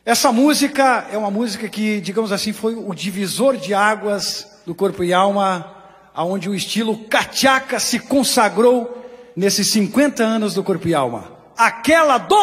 Essa música é uma música que, digamos assim, foi o divisor de águas do Corpo e Alma, aonde o estilo cachaca se consagrou nesses 50 anos do Corpo e Alma. Aquela do...